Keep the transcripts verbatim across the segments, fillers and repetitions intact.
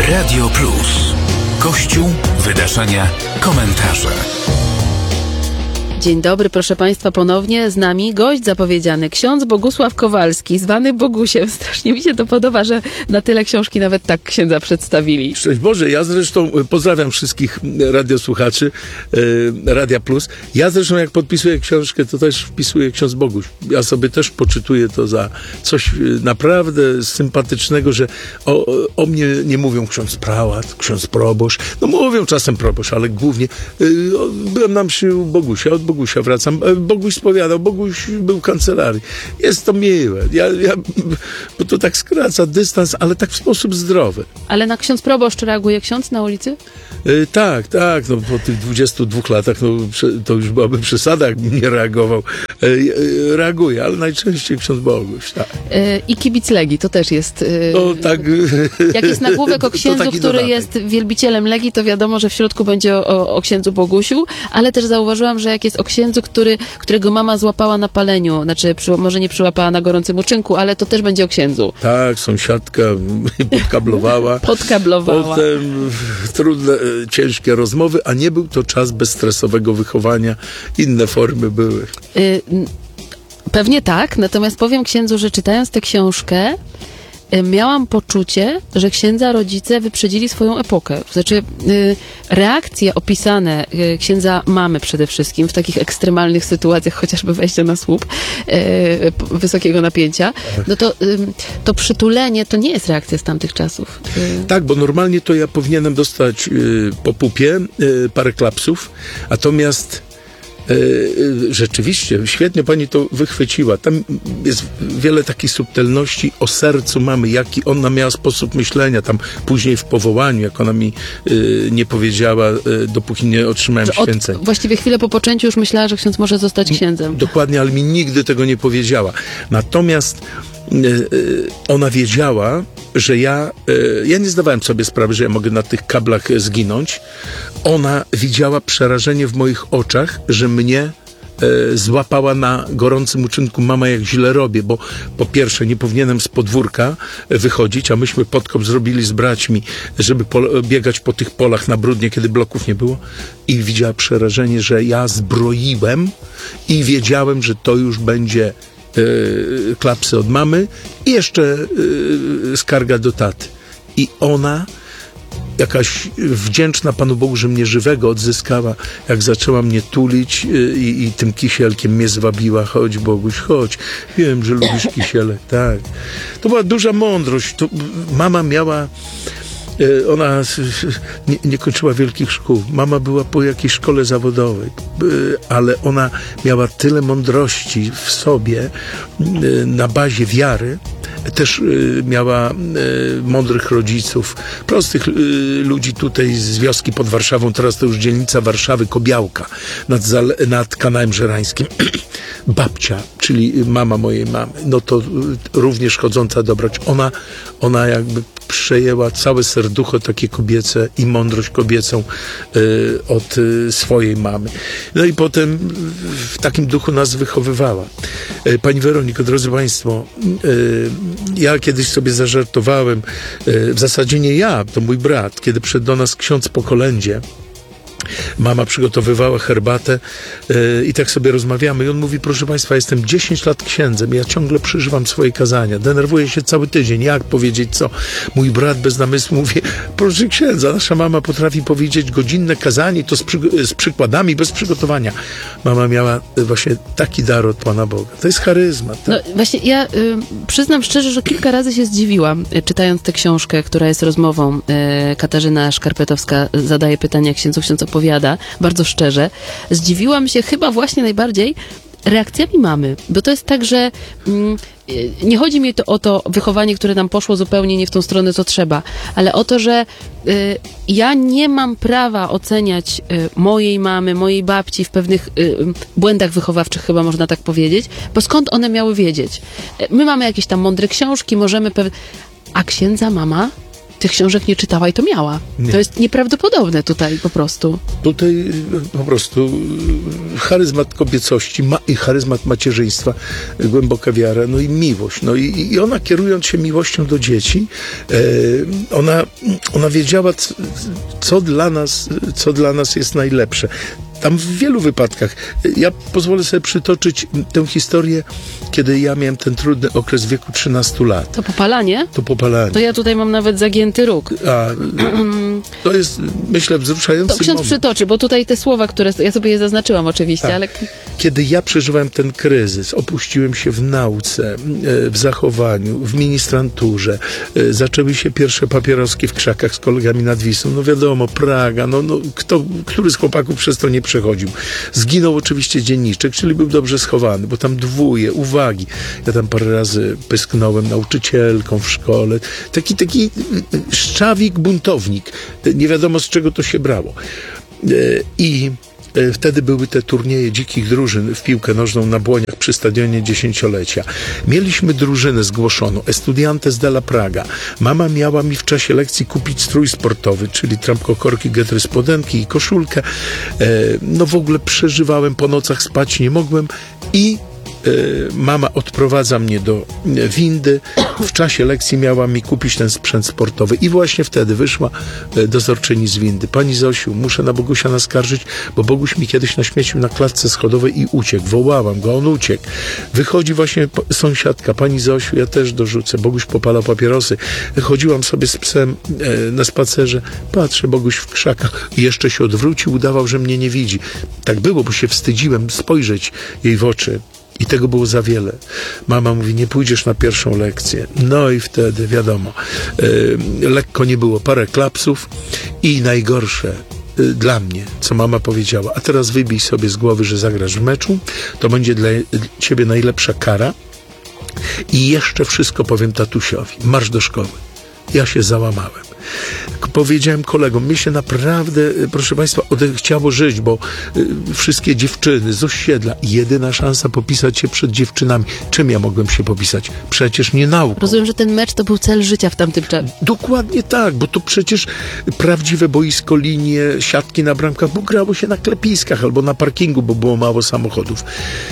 Radio Plus. Kościół, wydarzenia, komentarze. Dzień dobry, proszę Państwa, ponownie z nami gość zapowiedziany, ksiądz Bogusław Kowalski, zwany Bogusiem. Strasznie mi się to podoba, że na tyle książki nawet tak księdza przedstawili. Szczęść Boże, ja zresztą pozdrawiam wszystkich radiosłuchaczy e, Radia Plus. Ja zresztą jak podpisuję książkę, to też wpisuję ksiądz Boguś. Ja sobie też poczytuję to za coś naprawdę sympatycznego, że o, o mnie nie mówią ksiądz prałat, ksiądz proboszcz. No mówią czasem proboszcz, ale głównie e, byłem na mszy u Bogusia, od Bogusia wracam. Boguś spowiadał, Boguś był w kancelarii. Jest to miłe. Ja, ja, bo to tak skraca dystans, ale tak w sposób zdrowy. Ale na ksiądz proboszcz reaguje ksiądz na ulicy? Yy, tak, tak. No, po tych dwudziestu dwóch latach no, to już byłaby przesada, jakbym nie reagował. Yy, yy, reaguje, ale najczęściej ksiądz Boguś, tak. Yy, I kibic Legii, to też jest... Yy, no, tak, jak jest nagłówek o księdzu, który dodatek. jest wielbicielem Legii, to wiadomo, że w środku będzie o, o, o księdzu Bogusiu, ale też zauważyłam, że jak jest o księdzu, który, którego mama złapała na paleniu, znaczy przy, może nie przyłapała na gorącym uczynku, ale to też będzie o księdzu. Tak, sąsiadka podkablowała. Podkablowała. Potem trudne, ciężkie rozmowy, a nie był to czas bezstresowego wychowania. Inne formy były. Y, pewnie tak, natomiast powiem księdzu, że czytając tę książkę, miałam poczucie, że księdza rodzice wyprzedzili swoją epokę. Znaczy, y, reakcje opisane y, księdza mamy przede wszystkim w takich ekstremalnych sytuacjach, chociażby wejście na słup y, wysokiego napięcia, no to, y, to przytulenie to nie jest reakcja z tamtych czasów. Y. Tak, bo normalnie to ja powinienem dostać y, po pupie y, parę klapsów, natomiast rzeczywiście, świetnie pani to wychwyciła. Tam jest wiele takich subtelności o sercu mamy, jaki ona miała sposób myślenia, tam później w powołaniu, jak ona mi y, nie powiedziała, y, dopóki nie otrzymałem Od, święceń. Właściwie chwilę po poczęciu już myślała, że ksiądz może zostać księdzem. Dokładnie, ale mi nigdy tego nie powiedziała. Natomiast ona wiedziała, że ja, ja nie zdawałem sobie sprawy, że ja mogę na tych kablach zginąć. Ona widziała przerażenie w moich oczach, że mnie złapała na gorącym uczynku mama, jak źle robię, bo po pierwsze nie powinienem z podwórka wychodzić, a myśmy podkop zrobili z braćmi, żeby po, biegać po tych polach na brudnie, kiedy bloków nie było, i widziała przerażenie, że ja zbroiłem i wiedziałem, że to już będzie Yy, klapsy od mamy i jeszcze yy, skarga do taty. I ona, jakaś wdzięczna Panu Bogu, że mnie żywego odzyskała, jak zaczęła mnie tulić yy, i, i tym kisielkiem mnie zwabiła. Chodź, Boguś, chodź. Wiem, że lubisz kisielek. Tak. To była duża mądrość. To mama miała Ona nie, nie kończyła wielkich szkół. Mama była po jakiejś szkole zawodowej, ale ona miała tyle mądrości w sobie na bazie wiary. Też miała mądrych rodziców, prostych ludzi tutaj z wioski pod Warszawą, teraz to już dzielnica Warszawy, Kobiałka, nad, nad Kanałem Żerańskim. Babcia, czyli mama mojej mamy, no to również chodząca dobroć. Ona, ona jakby przejęła całe serducho takie kobiece i mądrość kobiecą y, od y, swojej mamy. No i potem w takim duchu nas wychowywała. Y, Pani Weroniko, drodzy Państwo, y, ja kiedyś sobie zażartowałem, y, w zasadzie nie ja, to mój brat, kiedy przyszedł do nas ksiądz po kolędzie, mama przygotowywała herbatę yy, i tak sobie rozmawiamy i on mówi, proszę Państwa, jestem dziesięć lat księdzem, ja ciągle przeżywam swoje kazania, denerwuję się cały tydzień, jak powiedzieć co? Mój brat bez namysłu mówi, proszę księdza, nasza mama potrafi powiedzieć godzinne kazanie, to z, przy, z przykładami, bez przygotowania. Mama miała właśnie taki dar od Pana Boga. To jest charyzma. Tak? No właśnie, ja y, przyznam szczerze, że kilka razy się zdziwiłam, y, czytając tę książkę, która jest rozmową. Y, Katarzyna Szkarpetowska zadaje pytania księdzu, ksiądz opowiada, bardzo szczerze. Zdziwiłam się chyba właśnie najbardziej reakcjami mamy, bo to jest tak, że mm, nie chodzi mi to o to wychowanie, które nam poszło zupełnie nie w tą stronę, co trzeba, ale o to, że y, ja nie mam prawa oceniać y, mojej mamy, mojej babci w pewnych y, błędach wychowawczych, chyba można tak powiedzieć, bo skąd one miały wiedzieć? My mamy jakieś tam mądre książki, możemy pewne... A księdza mama tych książek nie czytała i to miała. Nie. To jest nieprawdopodobne tutaj po prostu. Tutaj po prostu charyzmat kobiecości ma, i charyzmat macierzyństwa, głęboka wiara, no i miłość. No i, i ona, kierując się miłością do dzieci, e, ona, ona wiedziała, co, co dla nas, co dla nas jest najlepsze. Tam w wielu wypadkach. Ja pozwolę sobie przytoczyć tę historię, kiedy ja miałem ten trudny okres w wieku trzynastu lat. To popalanie? To popalanie. To ja tutaj mam nawet zagięty róg. A, to jest, myślę, wzruszający To ksiądz moment. przytoczy, bo tutaj te słowa, które... Ja sobie je zaznaczyłam oczywiście, Tak. ale... Kiedy ja przeżywałem ten kryzys, opuściłem się w nauce, e, w zachowaniu, w ministranturze, e, zaczęły się pierwsze papieroski w krzakach z kolegami nad Wisłą. No wiadomo, Praga, no, no kto, który z chłopaków przez to nie przechodził. Zginął oczywiście dzienniczek, czyli był dobrze schowany, bo tam dwóje, uwagi. Ja tam parę razy pysknąłem nauczycielką w szkole. Taki, taki szczawik, buntownik. Nie wiadomo, z czego to się brało. E, I wtedy były te turnieje dzikich drużyn w piłkę nożną na Błoniach przy stadionie dziesięciolecia. Mieliśmy drużynę zgłoszoną, Estudiantes della Praga. Mama miała mi w czasie lekcji kupić strój sportowy, czyli trampkokorki, getry, spodenki i koszulkę. No w ogóle przeżywałem, po nocach spać nie mogłem i mama odprowadza mnie do windy. W czasie lekcji miała mi kupić ten sprzęt sportowy i właśnie wtedy wyszła dozorczyni z windy. Pani Zosiu, muszę na Bogusia naskarżyć, bo Boguś mi kiedyś naśmiecił na klatce schodowej i uciekł. Wołałam go, on uciekł. Wychodzi właśnie sąsiadka, pani Zosiu, ja też dorzucę. Boguś popalał papierosy. Chodziłam sobie z psem na spacerze. Patrzę, Boguś w krzakach. I jeszcze się odwrócił, udawał, że mnie nie widzi. Tak było, bo się wstydziłem spojrzeć jej w oczy. I tego było za wiele. Mama mówi, nie pójdziesz na pierwszą lekcję. No i wtedy, wiadomo, yy, lekko nie było, parę klapsów i najgorsze yy, dla mnie, co mama powiedziała, a teraz wybij sobie z głowy, że zagrasz w meczu, to będzie dla ciebie najlepsza kara i jeszcze wszystko powiem tatusiowi. Marsz do szkoły. Ja się załamałem. Powiedziałem kolegom, mnie się naprawdę, proszę Państwa, chciało żyć, bo y, wszystkie dziewczyny z osiedla, jedyna szansa popisać się przed dziewczynami. Czym ja mogłem się popisać? Przecież nie nauką. Rozumiem, że ten mecz to był cel życia w tamtym czasie. Dokładnie tak, bo to przecież prawdziwe boisko, linie, siatki na bramkach, bo grało się na klepiskach albo na parkingu, bo było mało samochodów.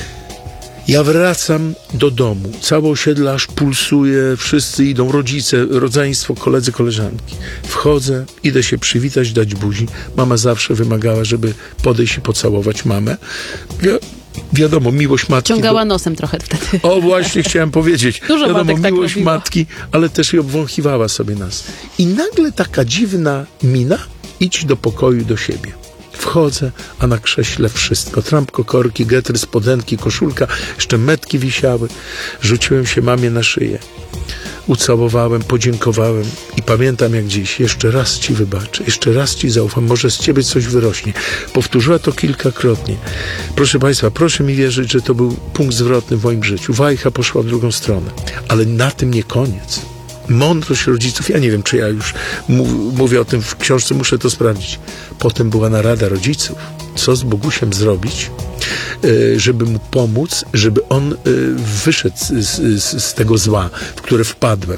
Ja wracam do domu, całe osiedle aż pulsuje, wszyscy idą, rodzice, rodzeństwo, koledzy, koleżanki. Wchodzę, idę się przywitać, dać buzi. Mama zawsze wymagała, żeby podejść i pocałować mamę. Wi- wiadomo, miłość matki... Ciągała do... nosem trochę wtedy. O, właśnie chciałem powiedzieć. Dużo wiadomo, matek tak miłość robiło. matki, ale też i obwąchiwała sobie nas. I nagle taka dziwna mina, idź do pokoju, do siebie. Wchodzę, a na krześle wszystko. Trampko, korki, getry, spodenki, koszulka, jeszcze metki wisiały. Rzuciłem się mamie na szyję. Ucałowałem, podziękowałem i pamiętam jak dziś. Jeszcze raz ci wybaczę, jeszcze raz ci zaufam, może z ciebie coś wyrośnie. Powtórzyła to kilkakrotnie. Proszę Państwa, proszę mi wierzyć, że to był punkt zwrotny w moim życiu. Wajcha poszła w drugą stronę. Ale na tym nie koniec. Mądrość rodziców, ja nie wiem, czy ja już mów, mówię o tym w książce, muszę to sprawdzić. Potem była narada rodziców, co z Bogusiem zrobić, żeby mu pomóc, żeby on wyszedł z, z, z tego zła, w które wpadłem.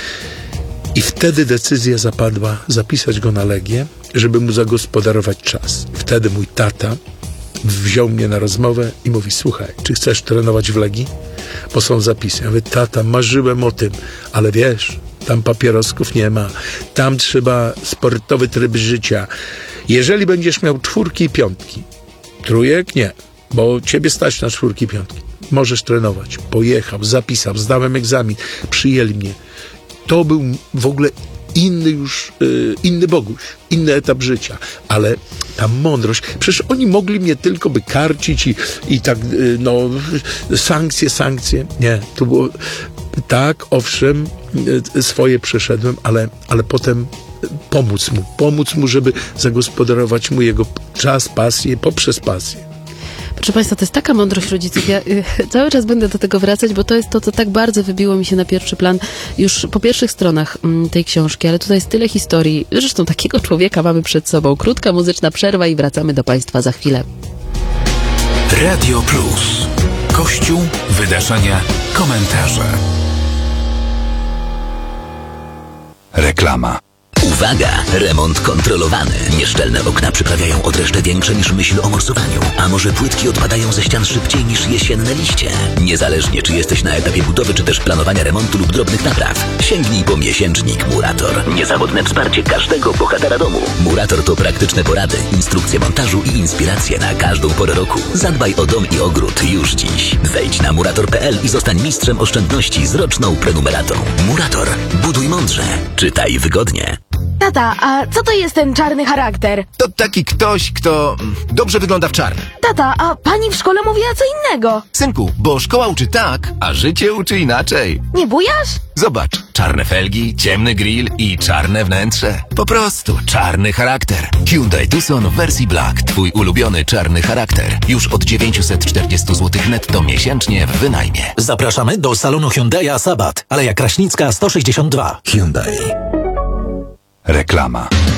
I wtedy decyzja zapadła zapisać go na Legię, żeby mu zagospodarować czas. Wtedy mój tata wziął mnie na rozmowę i mówi, słuchaj, czy chcesz trenować w Legii? Bo są zapisy. Ja mówię, tata, marzyłem o tym, ale wiesz, tam papierosków nie ma, tam trzeba sportowy tryb życia. Jeżeli będziesz miał czwórki i piątki, trójek nie, bo ciebie stać na czwórki i piątki, możesz trenować. Pojechał, zapisał, zdałem egzamin, przyjęli mnie. To był w ogóle inny już, yy, inny Boguś, inny etap życia, ale ta mądrość, przecież oni mogli mnie tylko by karcić i, i tak, yy, no, sankcje, sankcje. Nie, to było tak, owszem, yy, swoje przeszedłem, ale, ale potem pomóc mu, pomóc mu, żeby zagospodarować mu jego czas, pasję, poprzez pasję. Proszę Państwa, to jest taka mądrość rodziców. Ja y, cały czas będę do tego wracać, bo to jest to, co tak bardzo wybiło mi się na pierwszy plan już po pierwszych stronach mm, tej książki, ale tutaj jest tyle historii. Zresztą takiego człowieka mamy przed sobą. Krótka muzyczna przerwa i wracamy do Państwa za chwilę. Radio Plus. Kościół, wydarzenia, komentarze. Reklama. Uwaga! Remont kontrolowany. Nieszczelne okna przyprawiają odreszcze większe niż myśl o morsowaniu. A może płytki odpadają ze ścian szybciej niż jesienne liście? Niezależnie czy jesteś na etapie budowy, czy też planowania remontu lub drobnych napraw, sięgnij po miesięcznik Murator. Niezawodne wsparcie każdego bohatera domu. Murator to praktyczne porady, instrukcje montażu i inspiracje na każdą porę roku. Zadbaj o dom i ogród już dziś. Wejdź na murator kropka p l i zostań mistrzem oszczędności z roczną prenumeratą. Murator. Buduj mądrze. Czytaj wygodnie. Tata, a co to jest ten czarny charakter? To taki ktoś, kto mm, dobrze wygląda w czarnym. Tata, a pani w szkole mówiła co innego. Synku, bo szkoła uczy tak, a życie uczy inaczej. Nie bujasz? Zobacz, czarne felgi, ciemny grill i czarne wnętrze. Po prostu czarny charakter. Hyundai Tucson w wersji Black. Twój ulubiony czarny charakter. Już od dziewięćset czterdzieści złotych netto miesięcznie w wynajmie. Zapraszamy do salonu Hyundai'a Sabat, Aleja Kraśnicka sto sześćdziesiąt dwa. Hyundai. Reklama.